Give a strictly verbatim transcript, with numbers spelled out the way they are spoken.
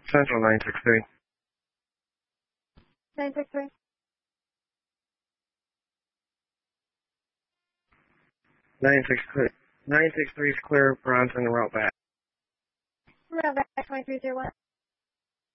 Central nine six three. nine six three. nine six three. nine six three is clear, Bronson, route back. Route back twenty three zero one.